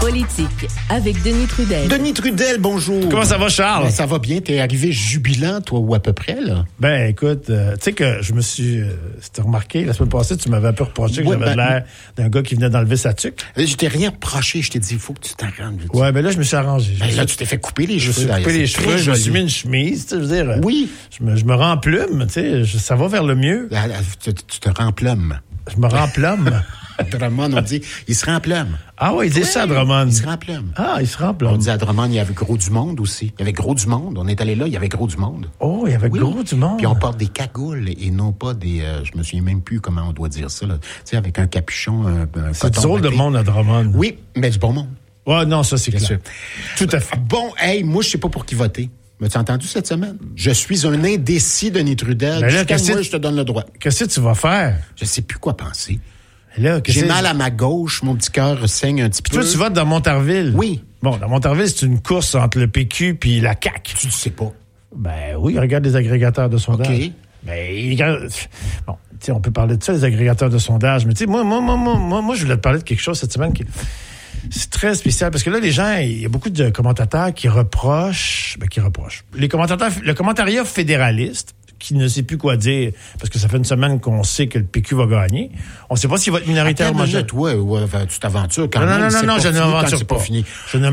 Politique avec Denis Trudel. Denis Trudel, bonjour. Comment ça va, Charles? Ben, ça va bien. T'es arrivé jubilant, toi, ou à peu près, là? Ben, écoute, tu sais que je me suis... c'était remarqué, la semaine passée, tu m'avais un peu reproché que j'avais l'air d'un gars qui venait d'enlever sa tuque. Je t'ai rien reproché. Je t'ai dit, il faut que tu t'en rendes. Ouais, ben là, je me suis arrangé. Ben là, tu t'es fait couper les cheveux. Je me suis coupé les cheveux, je me suis mis une chemise, tu sais, je veux dire... Oui. Je me remplume, tu sais, ça va vers le mieux. Tu te remplumes. Je me remplume. Drummond, on dit, il se remplume. Ah oui, il dit ça à Drummond. Il se remplume. Ah, il se remplume. On dit à Drummond, il y avait gros du monde aussi. Il y avait gros du monde. On est allé là, il y avait gros du monde. Oh, il y avait gros du monde. Puis on porte des cagoules et non pas des... je me souviens même plus comment on doit dire ça, là. Tu sais, avec un capuchon, un c'est du drôle de monde à Drummond. Oui, mais du bon monde. Ouais, non, ça, c'est bien clair. Sûr. Tout à fait. Bon, hey, moi, je sais pas pour qui voter. M'as-tu entendu cette semaine? Je suis un indécis, Denis Trudel. Ben là, moi, je te donne le droit. Qu'est-ce que tu vas faire? Je sais plus quoi penser. Là, j'ai mal à ma gauche, mon petit cœur saigne un petit peu. Toi, tu votes dans Montarville? Oui. Bon, dans Montarville, c'est une course entre le PQ puis la CAQ. Tu le sais pas? Ben oui, regarde les agrégateurs de sondage. OK. Ben, bon, tu sais, on peut parler de ça, les agrégateurs de sondage, mais tu sais, moi, je voulais te parler de quelque chose cette semaine qui... C'est très spécial parce que là, les gens, il y a beaucoup de commentateurs qui reprochent. Le commentariat fédéraliste, qui ne sait plus quoi dire, parce que ça fait une semaine qu'on sait que le PQ va gagner. On ne sait pas s'il va être minoritaire ou majoritaire. Ouais, tu t'aventures quand même. Non, je ne m'aventure pas. Fini.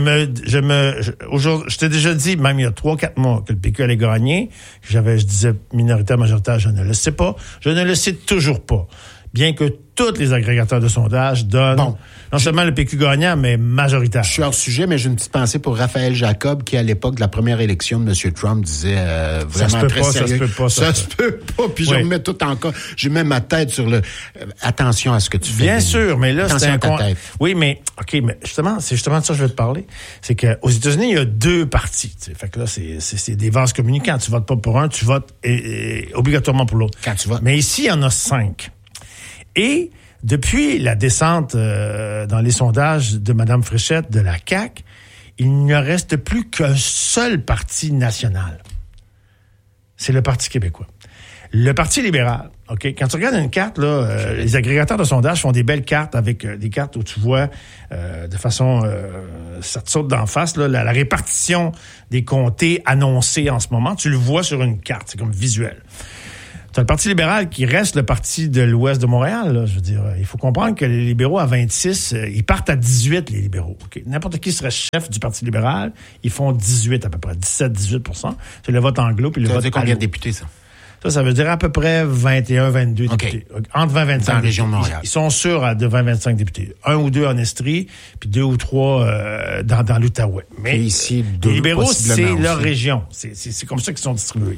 Je t'ai déjà dit, même il y a 3-4 mois, que le PQ allait gagner. Je disais minoritaire, majoritaire, je ne le sais pas. Je ne le sais toujours pas. Bien que tous les agrégateurs de sondage donnent non seulement le PQ gagnant, mais majoritaire. Je suis hors sujet, mais j'ai une petite pensée pour Raphaël Jacob, qui, à l'époque de la première élection de M. Trump, disait vraiment très sérieux. Ça se peut pas. Puis je remets tout en cas. Je mets ma tête sur le... attention à ce que tu fais. Bien sûr, mais là, c'est un... Oui, mais justement, c'est justement de ça que je veux te parler. C'est qu'aux États-Unis, il y a 2 partis. T'sais. Fait que là, c'est des vases communicants. Tu votes pas pour un, tu votes obligatoirement pour l'autre. Quand tu votes. Mais ici, il y en a 5. Et depuis la descente dans les sondages de Mme Fréchette de la CAQ, il ne reste plus qu'un seul parti national. C'est le Parti québécois. Le Parti libéral, OK? Quand tu regardes une carte, là, les agrégateurs de sondage font des belles cartes avec des cartes où tu vois de façon... ça te saute d'en face, là, la répartition des comtés annoncés en ce moment. Tu le vois sur une carte, c'est comme visuel. T'as le Parti libéral qui reste le parti de l'Ouest de Montréal. Là. Je veux dire, il faut comprendre que les libéraux à 26, ils partent à 18, les libéraux. Okay? N'importe qui serait chef du Parti libéral, ils font 18 à peu près, 17-18%. C'est le vote anglo puis le vote allo. Ça veut dire combien de députés, ça? Ça veut dire à peu près 21-22 députés. Entre 20 et 25. Dans la région de Montréal. Ils sont sûrs de 20-25 députés. 1 ou 2 en Estrie, puis 2 ou 3 dans l'Outaouais. Mais ici, les libéraux, c'est leur région. C'est comme ça qu'ils sont distribués.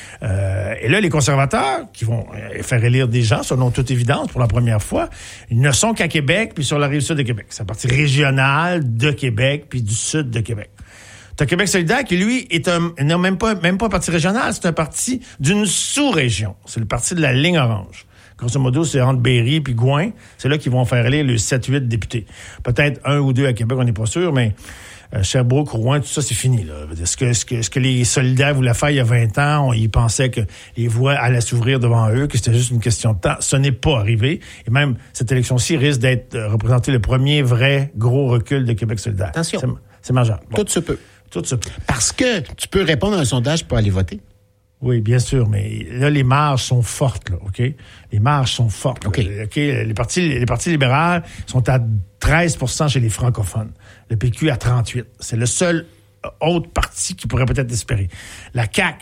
Et là, les conservateurs, qui vont faire élire des gens, selon toute évidence, pour la première fois, ils ne sont qu'à Québec, puis sur la Rive-Sud de Québec. C'est un parti régional de Québec, puis du sud de Québec. T'as Québec solidaire, qui, lui, n'est même pas un parti régional, c'est un parti d'une sous-région. C'est le parti de la ligne orange. Grosso modo, c'est entre Berry puis Gouin. C'est là qu'ils vont faire élire les 7-8 députés. Peut-être 1 ou 2 à Québec, on n'est pas sûr, mais... Sherbrooke, Rouen, tout ça, c'est fini. Là. Ce que les solidaires voulaient faire il y a 20 ans, ils pensaient que les voies allaient s'ouvrir devant eux, que c'était juste une question de temps. Ce n'est pas arrivé. Et même, cette élection-ci risque d'être représentée le premier vrai gros recul de Québec solidaire. Attention. C'est majeur. Bon. Tout se peut. Parce que tu peux répondre à un sondage pour aller voter. Oui, bien sûr, mais là, les marges sont fortes, là, OK? Les marges sont fortes. OK. Les partis libéraux sont à 13% chez les francophones. Le PQ à 38%. C'est le seul autre parti qui pourrait peut-être espérer. La CAQ,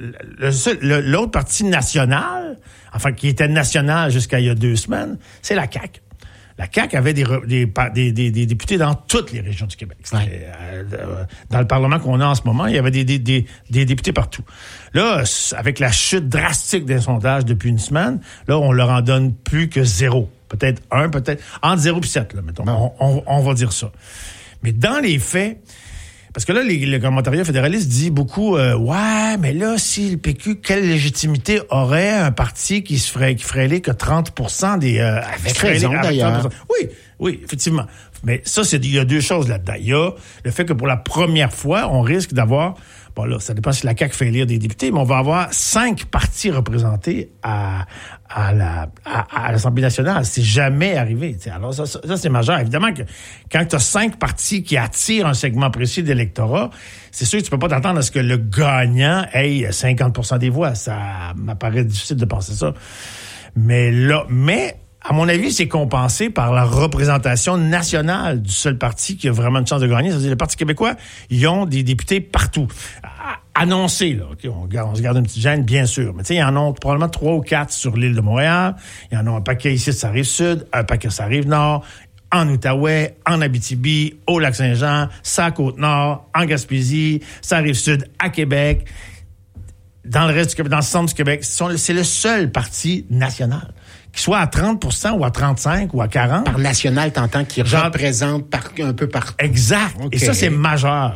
l'autre parti national, enfin, qui était national jusqu'à il y a 2 semaines, c'est la CAQ. La CAQ avait des députés dans toutes les régions du Québec. Dans le Parlement qu'on a en ce moment, il y avait des députés partout. Là, avec la chute drastique des sondages depuis une semaine, là, on leur en donne plus que 0. Peut-être 1, peut-être entre 0 et 7, là, mettons. On va dire ça. Mais dans les faits, parce que là, le commentariat fédéraliste dit beaucoup, ouais, mais là, si le PQ, quelle légitimité aurait un parti qui ferait élire que 30% des... avec raison, d'ailleurs. Oui, effectivement. Mais ça, il y a 2 choses là-dedans. Il y a le fait que pour la première fois, on risque d'avoir pas là. Ça dépend si la CAQ fait élire des députés, mais on va avoir 5 partis représentés à l'Assemblée nationale. C'est jamais arrivé. T'sais. Alors ça, c'est majeur. Évidemment que quand tu as 5 partis qui attirent un segment précis d'électorat, c'est sûr que tu peux pas t'attendre à ce que le gagnant ait 50% des voix. Ça m'apparaît difficile de penser ça. Mais à mon avis, c'est compensé par la représentation nationale du seul parti qui a vraiment une chance de gagner. C'est-à-dire le Parti québécois, ils ont des députés partout. Annoncés, là. Okay, on se garde une petite gêne, bien sûr. Mais tu sais, ils en ont probablement 3 ou 4 sur l'île de Montréal. Il y en a un paquet ici, ça rive sud, un paquet ça rive nord, en Outaouais, en Abitibi, au Lac-Saint-Jean, ça Côte-Nord, en Gaspésie, ça rive sud, à Québec, dans le reste du Québec, dans le centre du Québec. C'est le seul parti national. Qu'il soit à 30% ou à 35% ou à 40%. Par national, t'entends qu'il représente un peu partout. Exact. Okay. Et ça, c'est majeur.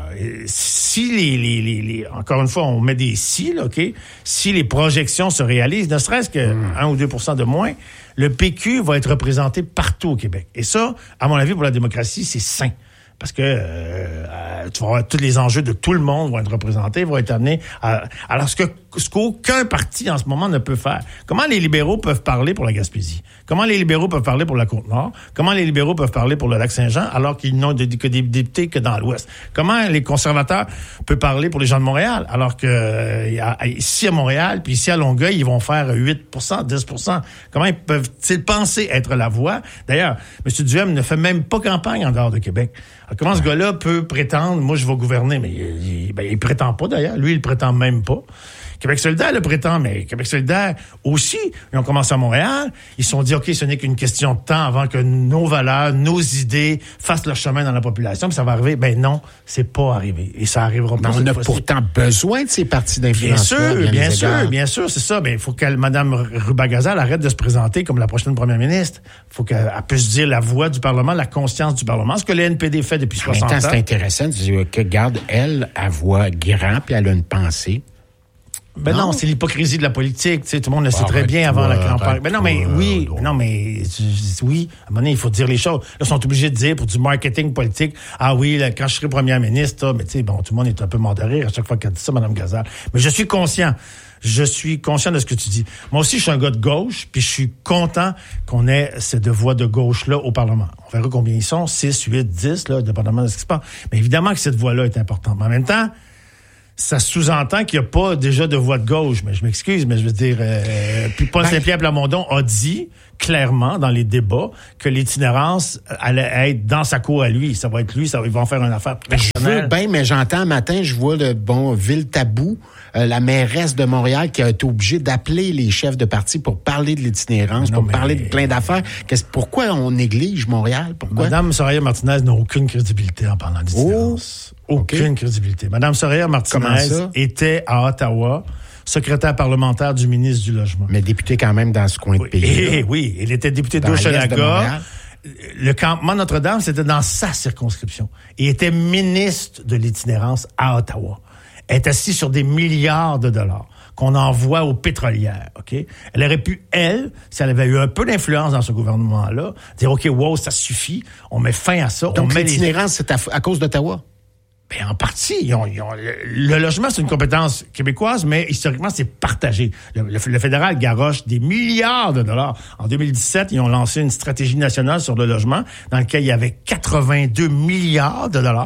Si encore une fois, on met des si, là, OK? Si les projections se réalisent, ne serait-ce que 1 ou 2% de moins, le PQ va être représenté partout au Québec. Et ça, à mon avis, pour la démocratie, c'est sain. Parce que tu vas avoir tous les enjeux de tout le monde vont être représentés, vont être amenés alors ce qu'aucun parti en ce moment ne peut faire. Comment les libéraux peuvent parler pour la Gaspésie? Comment les libéraux peuvent parler pour la Côte-Nord? Comment les libéraux peuvent parler pour le Lac-Saint-Jean alors qu'ils n'ont que des députés que dans l'Ouest? Comment les conservateurs peuvent parler pour les gens de Montréal alors que ici à Montréal puis ici à Longueuil, ils vont faire 8%, 10%? Comment ils peuvent-ils penser être la voix? D'ailleurs, M. Duhem ne fait même pas campagne en dehors de Québec. Alors, comment ce gars-là peut prétendre, moi je vais gouverner, mais il prétend pas d'ailleurs. Lui, il prétend même pas. Québec solidaire le prétend, mais Québec solidaire aussi, ils ont commencé à Montréal. Ils se sont dit, OK, ce n'est qu'une question de temps avant que nos valeurs, nos idées fassent leur chemin dans la population, puis ça va arriver. Ben non, c'est pas arrivé. Et ça arrivera pas. Mais on a pourtant besoin de ces partis d'influence. Bien sûr, c'est ça. Mais il faut que Mme Rubagazal arrête de se présenter comme la prochaine première ministre. Il faut qu'elle puisse dire la voix du Parlement, la conscience du Parlement, ce que le NPD fait depuis 60 ans. C'est intéressant de dire que, garde, elle voix grand, puis elle a une pensée. Ben non, c'est l'hypocrisie de la politique. Tu sais, tout le monde le sait très bien avant la campagne. Ben non, mais oui. À un moment donné, il faut dire les choses. Là, ils sont obligés de dire pour du marketing politique. Ah oui, là, quand je serai premier ministre, mais tu sais, bon, tout le monde est un peu mort de rire à chaque fois qu'elle dit ça, Mme Gazal. Mais je suis conscient de ce que tu dis. Moi aussi, je suis un gars de gauche, puis je suis content qu'on ait cette voix de gauche-là au Parlement. On verra combien ils sont, 6, 8, 10, là, dépendamment de ce qui se passe. Mais évidemment que cette voix-là est importante. Mais en même temps, ça sous-entend qu'il n'y a pas déjà de voix de gauche. Mais je m'excuse, mais je veux dire... puis Paul Saint-Pierre Plamondon a dit clairement dans les débats que l'itinérance allait être dans sa cour à lui. Ça va être lui, ils vont en faire une affaire personnelle. Je veux bien, mais j'entends un matin, je vois le Ville Tabou, la mairesse de Montréal qui a été obligée d'appeler les chefs de parti pour parler de l'itinérance, parler de plein d'affaires. Pourquoi on néglige Montréal? Pourquoi? Mme Soraya Martinez n'a aucune crédibilité en parlant d'itinérance. Aucune crédibilité. Mme Soraya Martinez était à Ottawa, secrétaire parlementaire du ministre du Logement. Mais députée quand même dans ce coin de pays. Oui, elle était députée d'Hochelaga. Le campement Notre-Dame, c'était dans sa circonscription. Et était ministre de l'itinérance à Ottawa. Elle est assise sur des milliards de dollars qu'on envoie aux pétrolières, OK? Elle aurait pu, si elle avait eu un peu d'influence dans ce gouvernement-là, dire, OK, wow, ça suffit, on met fin à ça. Donc l'itinérance, c'est à cause d'Ottawa? Ben, en partie. Le logement, c'est une compétence québécoise, mais historiquement, c'est partagé. Le fédéral garoche des milliards de dollars. En 2017, ils ont lancé une stratégie nationale sur le logement dans laquelle il y avait 82 milliards de dollars.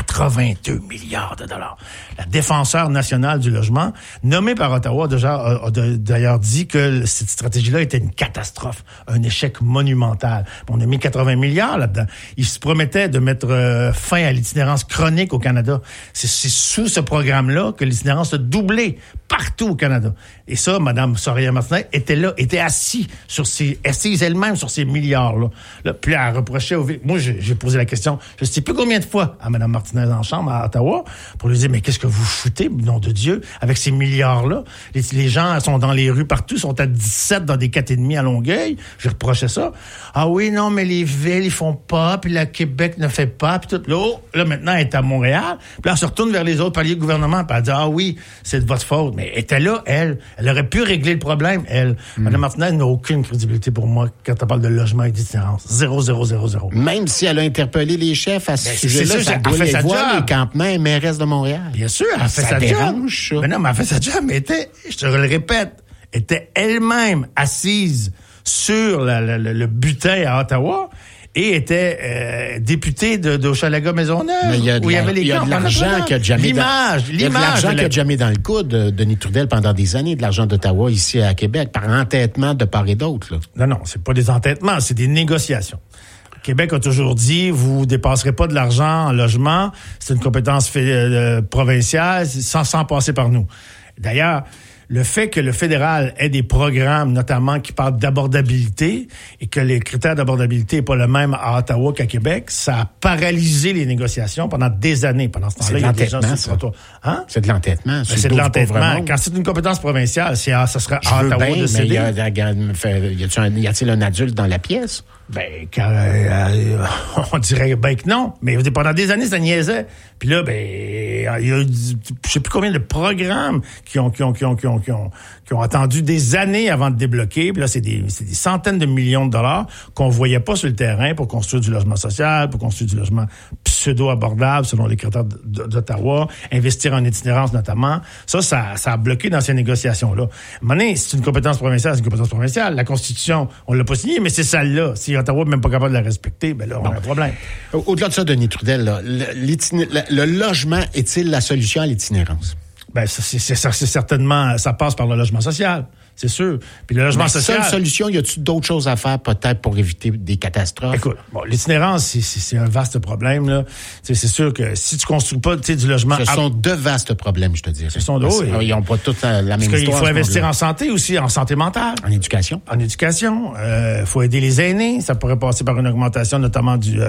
82 milliards de dollars. La défenseure nationale du logement, nommée par Ottawa, a d'ailleurs dit que cette stratégie-là était une catastrophe, un échec monumental. On a mis 80 milliards là-dedans. Ils se promettaient de mettre fin à l'itinérance chronique au Canada. C'est sous ce programme-là que l'itinérance a doublé partout au Canada. Et ça, Mme Soraya Martinez était assise elle-même sur ces milliards-là. Puis elle reprochait moi, j'ai posé la question, je ne sais plus combien de fois à Mme Martinez en chambre à Ottawa pour lui dire, mais qu'est-ce que vous foutez, nom de Dieu, avec ces milliards-là? Les gens sont dans les rues partout, sont à 17 dans des 4,5 à Longueuil. Je reprochais ça. Ah oui, non, mais les villes, ils font pas, puis le Québec ne fait pas, puis tout. Là, maintenant, elle est à Montréal. Puis là, elle se retourne vers les autres paliers de gouvernement, puis elle dit, ah oui, c'est de votre faute. Mais elle était là, elle aurait pu régler le problème, elle. Mme Martinez n'a aucune crédibilité pour moi quand elle parle de logement et d'itinérance. 0. Même si elle a interpellé les chefs à ce sujet-là, ça doit les voir. Nicole Campement est mairesse de Montréal. Bien sûr, elle a fait sa job. Mais non, mais elle a fait sa job, mais je te le répète, était elle-même assise sur le butin à Ottawa et était députée d'Hochelaga-Maisonneuve, où il y avait les camps. Il y a de l'argent qui a jamais dans le coude de Denis Trudel pendant des années, de l'argent d'Ottawa ici à Québec, par entêtement de part et d'autre. Là. Non, c'est pas des entêtements, c'est des négociations. Québec a toujours dit, vous dépasserez pas de l'argent en logement, c'est une compétence provinciale, sans passer par nous. D'ailleurs, le fait que le fédéral ait des programmes, notamment, qui parlent d'abordabilité et que les critères d'abordabilité n'est pas le même à Ottawa qu'à Québec, ça a paralysé les négociations pendant des années. Pendant ce temps-là, il y a des gens sur le trottoir. Hein? C'est de l'entêtement. C'est de l'entêtement. Quand c'est une compétence provinciale, ça serait à Ottawa de céder. Y a-t-il un adulte dans la pièce? On dirait que non. Mais pendant des années, ça niaisait. Puis là, il y a je sais plus combien de programmes qui ont attendu des années avant de débloquer. Puis là, c'est des centaines de millions de dollars qu'on voyait pas sur le terrain pour construire du logement social, pour construire du logement pseudo-abordable selon les critères d'Ottawa, investir en itinérance notamment. Ça a bloqué dans ces négociations-là. Maintenant, c'est une compétence provinciale, c'est une compétence provinciale. La Constitution, on l'a pas signée, mais c'est celle-là. Si Ottawa n'est même pas capable de la respecter, là, on a un problème. Au-delà de ça, Denis Trudel, là, le logement est-il la solution à l'itinérance? C'est certainement, ça passe par le logement social. C'est sûr. Puis le logement social. Seule solution, y a-t-il d'autres choses à faire peut-être pour éviter des catastrophes? Écoute, l'itinérance, c'est un vaste problème, là. C'est sûr que si tu construis pas, du logement. Ce sont deux vastes problèmes, je te dirais. Ce sont deux. Ils n'ont pas toutes la même histoire. Il faut investir en santé aussi, en santé mentale. En éducation. Faut aider les aînés. Ça pourrait passer par une augmentation, notamment de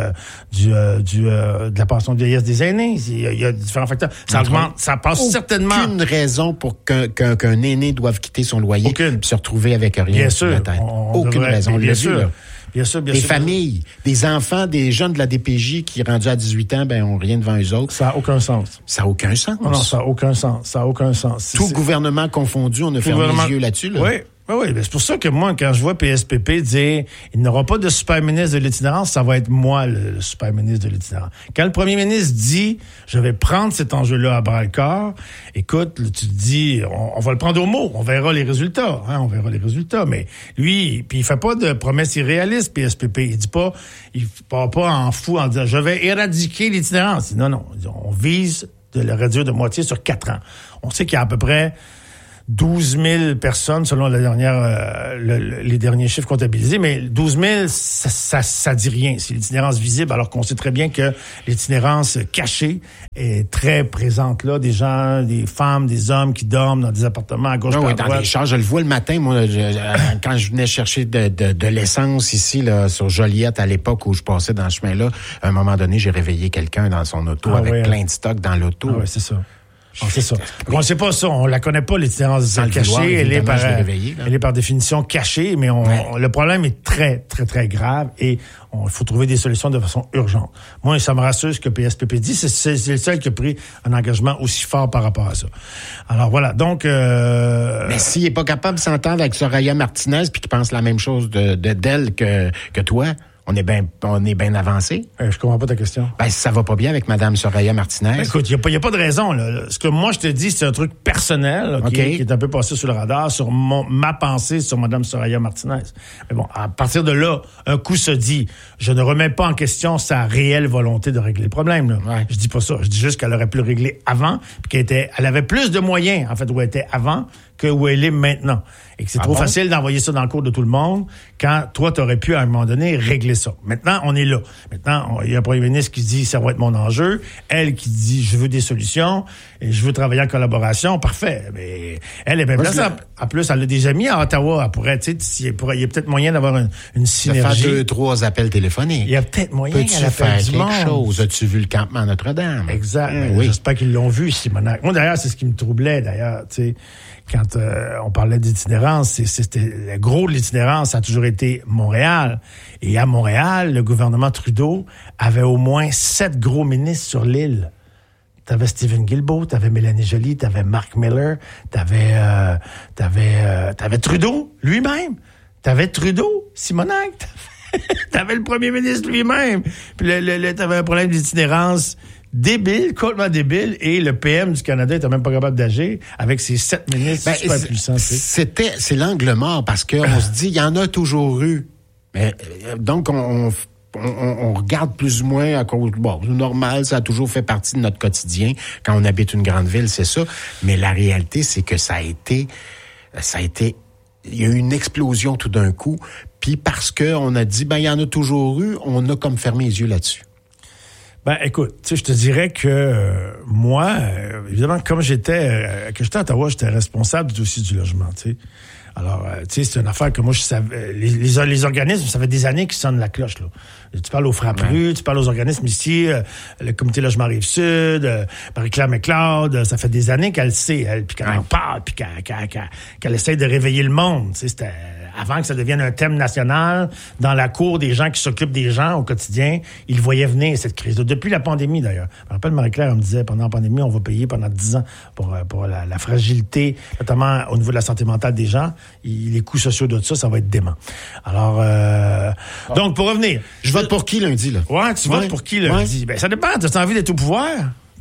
la pension de vieillesse des aînés. Il y a différents facteurs. Ça augmente, ça passe certainement. Aucune raison pour qu'un aîné doive quitter son loyer. Puis se retrouver avec rien. Bien sûr. Aucune raison. Bien sûr. Des familles, des enfants, des jeunes de la DPJ qui, rendus à 18 ans, ont rien devant eux autres. Ça n'a aucun sens. Ça n'a aucun sens. Non, ça n'a aucun sens. Tout gouvernement confondu, on a fermé les yeux là-dessus. Là. Oui, c'est pour ça que moi, quand je vois PSPP dire il n'y aura pas de super ministre de l'itinérance, ça va être moi le super ministre de l'itinérance. Quand le premier ministre dit je vais prendre cet enjeu-là à bras-le-corps, écoute, là, tu te dis on va le prendre au mot, on verra les résultats, mais lui, puis il fait pas de promesses irréalistes, PSPP. Il part pas en fou en disant je vais éradiquer l'itinérance. Non, on vise de le réduire de moitié sur 4 ans. On sait qu'il y a à peu près 12 000 personnes, selon la dernière, les derniers chiffres comptabilisés, mais 12 000, ça dit rien. C'est l'itinérance visible, alors qu'on sait très bien que l'itinérance cachée est très présente là. Des gens, des femmes, des hommes qui dorment dans des appartements à gauche par droite. Dans les chars, je le vois le matin, moi, quand je venais chercher de l'essence ici, là, sur Joliette, à l'époque où je passais dans ce chemin-là, à un moment donné, j'ai réveillé quelqu'un dans son auto avec plein de stock dans l'auto. Ah ouais, c'est ça. C'est ça. On sait pas ça, on la connaît pas, l'itinérance cachée, elle est par définition cachée, mais le problème est très, très, très grave et il faut trouver des solutions de façon urgente. Moi, ça me rassure ce que PSPP dit, c'est le seul qui a pris un engagement aussi fort par rapport à ça. Alors voilà, donc... Mais s'il est pas capable de s'entendre avec Soraya Martinez puis qu'il pense la même chose d'elle que toi... On est bien avancé. Je comprends pas ta question. Ça va pas bien avec Mme Soraya Martinez. Écoute, il y a pas de raison, là. Ce que moi, je te dis, c'est un truc personnel, qui est un peu passé sous le radar, sur ma pensée sur Mme Soraya Martinez. Mais bon, à partir de là, un coup se dit, je ne remets pas en question sa réelle volonté de régler le problème, là. Ouais. Je dis pas ça. Je dis juste qu'elle aurait pu le régler avant, puis elle avait plus de moyens, en fait, où elle était avant, que où elle est maintenant. Et que c'est trop facile d'envoyer ça dans le cours de tout le monde quand toi, tu aurais pu, à un moment donné, régler ça. Maintenant, on est là. Maintenant, il y a un premier ministre qui dit, ça va être mon enjeu. Elle qui dit, je veux des solutions et je veux travailler en collaboration. Parfait. Mais elle est bien placée. En plus, elle a des amis à Ottawa. Elle pourrait, tu sais, il y a peut-être moyen d'avoir une synergie. De faire 2-3 appels téléphoniques. Il y a peut-être moyen qu'elle appelle quelque chose. As-tu vu le campement Notre-Dame? Exact. Oui. J'espère qu'ils l'ont vu, Simonac. Moi, d'ailleurs, c'est ce qui me troublait, d'ailleurs, tu sais. Quand on parlait d'itinérance, c'était le gros de l'itinérance, ça a toujours été Montréal. Et à Montréal, le gouvernement Trudeau avait au moins 7 gros ministres sur l'île. T'avais Stephen Guilbeault, t'avais Mélanie Joly, t'avais Mark Miller, t'avais Trudeau lui-même, t'avais Trudeau, Simonac. T'avais le premier ministre lui-même. Puis t'avais un problème d'itinérance débile, complètement débile, et le PM du Canada était même pas capable d'agir avec ses 7 ministres super puissants. C'est l'angle mort, parce qu'on se dit, il y en a toujours eu. Mais, donc, on regarde plus ou moins à cause, normal, ça a toujours fait partie de notre quotidien. Quand on habite une grande ville, c'est ça. Mais la réalité, c'est que ça a été, il y a eu une explosion tout d'un coup. Puis parce que on a dit, il y en a toujours eu, on a comme fermé les yeux là-dessus. Écoute, tu sais, je te dirais que moi, évidemment, comme j'étais à Ottawa, j'étais responsable aussi du logement, tu sais. Alors, tu sais, c'est une affaire que moi, je savais. Les organismes, ça fait des années qu'ils sonnent la cloche, là. Tu parles aux Frappes-Rue, tu parles aux organismes ici, le Comité Logement Rive-Sud, Marie-Claire McLeod, ça fait des années qu'elle le sait, elle, puis qu'elle en parle, puis qu'elle essaie de réveiller le monde, tu sais, c'était avant que ça devienne un thème national, dans la cour des gens qui s'occupent des gens au quotidien, ils voyaient venir cette crise-là. Depuis la pandémie, d'ailleurs. Je me rappelle, Marie-Claire, elle me disait, pendant la pandémie, on va payer pendant 10 ans pour la fragilité, notamment au niveau de la santé mentale des gens. Les coûts sociaux de ça va être dément. Alors, donc, pour revenir. Je vote pour qui lundi, là? Ouais, tu votes pour qui lundi? Ben, ça dépend. T'as envie d'être au pouvoir?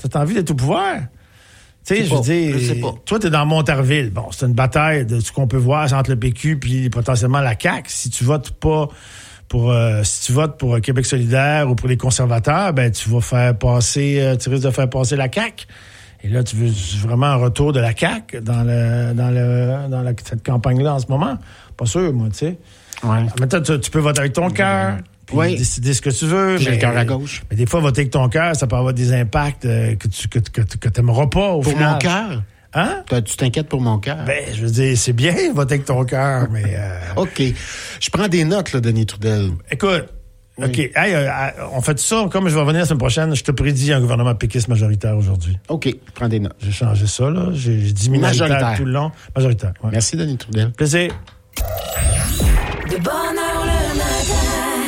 Tu sais, je veux dire, toi, t'es dans Montarville. Bon, c'est une bataille de ce qu'on peut voir entre le PQ puis potentiellement la CAQ. Si tu votes pas si tu votes pour Québec solidaire ou pour les conservateurs, ben, tu risques de faire passer la CAQ. Et là, tu veux vraiment un retour de la CAQ dans cette campagne-là en ce moment? Pas sûr, moi, tu sais. Ouais. Maintenant, tu peux voter avec ton cœur. Puis décider ce que tu veux. J'ai le cœur à gauche. Mais des fois, voter avec ton cœur, ça peut avoir des impacts que t'aimeras pas au final. Pour mon cœur? Hein? Tu t'inquiètes pour mon cœur? Ben, je veux dire, c'est bien voter avec ton cœur, mais... OK. Je prends des notes, là, Denis Trudel. Écoute, OK. Hey, on fait ça. Comme je vais revenir la semaine prochaine, je te prédis un gouvernement péquiste majoritaire aujourd'hui. OK. Prends des notes. J'ai changé ça, là. J'ai dit minoritaire tout le long. Majoritaire. Ouais. Merci, Denis Trudel. Plaisir. De bonne heure le matin.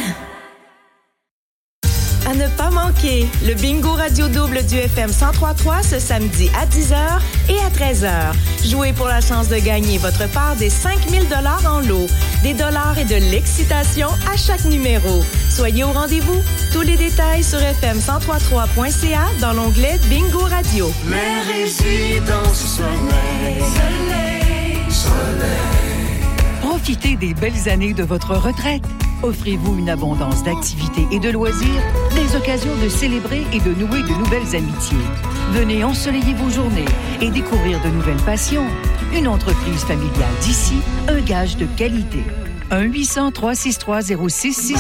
À ne pas manquer, le bingo radio double du FM 103.3 ce samedi à 10h et à 13h. Jouez pour la chance de gagner votre part des 5 000 $ en lot, des dollars et de l'excitation à chaque numéro. Soyez au rendez-vous. Tous les détails sur fm1033.ca dans l'onglet Bingo Radio. Mais résidence soleil, soleil, soleil. Profitez des belles années de votre retraite. Offrez-vous une abondance d'activités et de loisirs, des occasions de célébrer et de nouer de nouvelles amitiés. Venez ensoleiller vos journées et découvrir de nouvelles passions. Une entreprise familiale d'ici, un gage de qualité. 1-800-363-0663.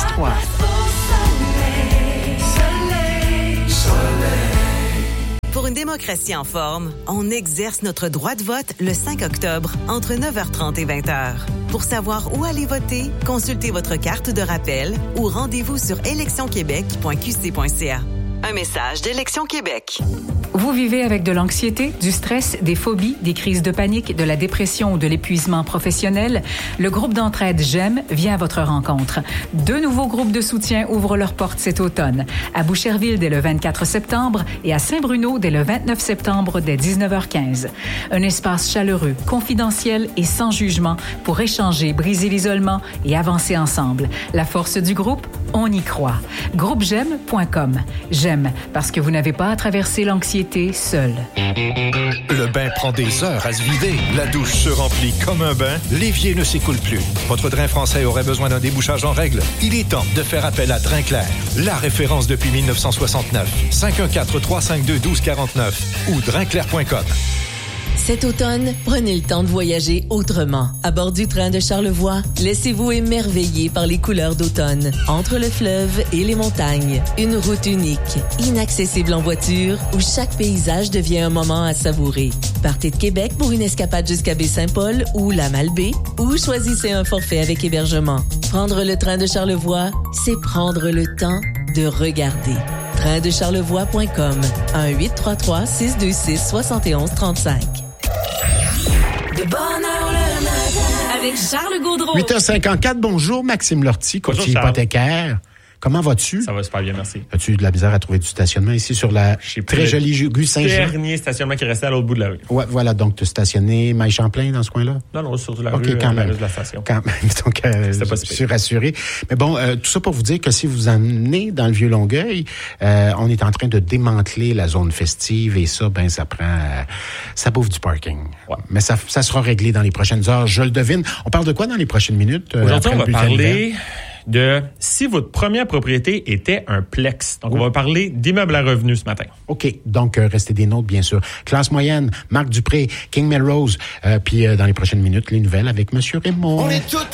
Pour une démocratie en forme, on exerce notre droit de vote le 5 octobre entre 9h30 et 20h. Pour savoir où aller voter, consultez votre carte de rappel ou rendez-vous sur électionquebec.qc.ca. Un message d'Élection Québec. Vous vivez avec de l'anxiété, du stress, des phobies, des crises de panique, de la dépression ou de l'épuisement professionnel? Le groupe d'entraide GEM vient à votre rencontre. 2 nouveaux groupes de soutien ouvrent leurs portes cet automne. À Boucherville dès le 24 septembre et à Saint-Bruno dès le 29 septembre dès 19h15. Un espace chaleureux, confidentiel et sans jugement pour échanger, briser l'isolement et avancer ensemble. La force du groupe, on y croit. GroupeGEM.com. GEM, parce que vous n'avez pas à traverser l'anxiété seul. Le bain prend des heures à se vider. La douche se remplit comme un bain. L'évier ne s'écoule plus. Votre drain français aurait besoin d'un débouchage en règle. Il est temps de faire appel à Drinclair, la référence depuis 1969. 514-352-1249 ou drinclair.com. Cet automne, prenez le temps de voyager autrement. À bord du train de Charlevoix, laissez-vous émerveiller par les couleurs d'automne. Entre le fleuve et les montagnes, une route unique, inaccessible en voiture, où chaque paysage devient un moment à savourer. Partez de Québec pour une escapade jusqu'à Baie-Saint-Paul ou la Malbaie, ou choisissez un forfait avec hébergement. Prendre le train de Charlevoix, c'est prendre le temps de regarder. Traindecharlevoix.com 1-833-626-7135. De bonne heure le matin avec Charles Gaudreau. 8h54, bonjour Maxime Lortie, courtier hypothécaire. Comment vas-tu? Ça va super bien, merci. As-tu de la misère à trouver du stationnement ici sur la très jolie rue Saint-Jean? Le dernier stationnement qui restait à l'autre bout de la rue. Ouais, voilà, donc tu as stationné Maille-Champlain dans ce coin-là? Non, sur la rue, quand même. la rue de la station. Quand même, donc je suis rassuré. Mais bon, tout ça pour vous dire que si vous emmenez dans le Vieux-Longueuil, on est en train de démanteler la zone festive et ça, ça prend... ça bouffe du parking. Ouais. Mais ça sera réglé dans les prochaines heures, je le devine. On parle de quoi dans les prochaines minutes? Aujourd'hui, on va parler de si votre première propriété était un plex. Donc, on va parler d'immeubles à revenus ce matin. OK. Donc, restez des nôtres, bien sûr. Classe moyenne, Marc Dupré, King Melrose, puis dans les prochaines minutes, les nouvelles avec M. Raymond.